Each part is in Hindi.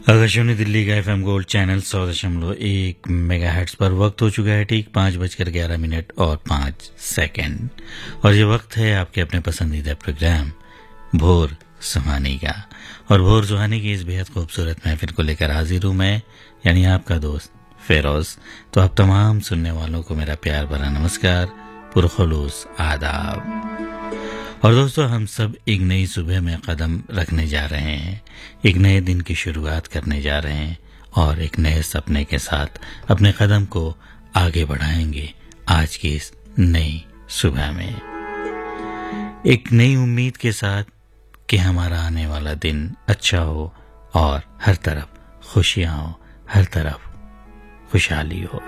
आकाशवाणी दिल्ली का एफएम गोल्ड चैनल 100.1 मेगाहर्ट्ज पर वक्त हो चुका है ठीक 5:11 और 5 सेकंड। और ये वक्त है आपके अपने पसंदीदा प्रोग्राम भोर सुहानी का। और भोर सुहानी की इस बेहद खूबसूरत महफिल को लेकर हाजिर हूँ मैं, यानी आपका दोस्त फेरोज। तो आप तमाम सुनने वालों को मेरा प्यार भरा नमस्कार, पुरखुलूस आदाब। और दोस्तों, हम सब एक नई सुबह में कदम रखने जा रहे हैं, एक नए दिन की शुरुआत करने जा रहे हैं और एक नए सपने के साथ अपने कदम को आगे बढ़ाएंगे आज की इस नई सुबह में, एक नई उम्मीद के साथ कि हमारा आने वाला दिन अच्छा हो और हर तरफ खुशियां हो, हर तरफ खुशहाली हो।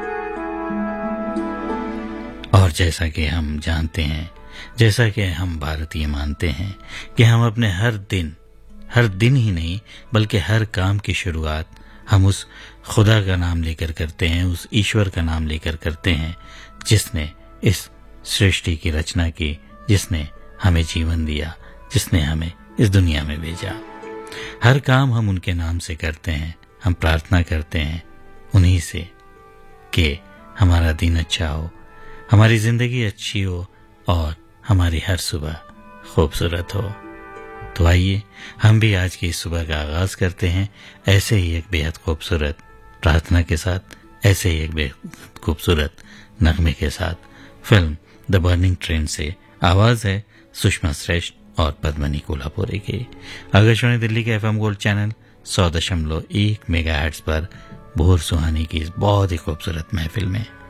और जैसा कि हम जानते हैं, जैसा कि हम भारतीय मानते हैं कि हम अपने हर दिन ही नहीं बल्कि हर काम की शुरुआत हम उस खुदा का नाम लेकर करते हैं, उस ईश्वर का नाम लेकर करते हैं जिसने इस सृष्टि की रचना की, जिसने हमें जीवन दिया, जिसने हमें इस दुनिया में भेजा। हर काम हम उनके नाम से करते हैं, हम प्रार्थना करते हैं उन्हीं से कि हमारा दिन अच्छा हो, हमारी जिंदगी अच्छी हो और हमारी हर सुबह खूबसूरत हो। तो आइए हम भी आज की इस सुबह का आगाज करते हैं ऐसे ही एक बेहद खूबसूरत प्रार्थना के साथ, ऐसे ही एक बेहद खूबसूरत नगमे के साथ। फिल्म द बर्निंग ट्रेन से आवाज है सुषमा श्रेष्ठ और पद्मनी कोल्हापुरी की। आकाशवाणी दिल्ली के एफएम गोल्ड चैनल 100.1 मेगाहर्ट्ज पर भोर सुहानी की इस बहुत ही खूबसूरत महफिल में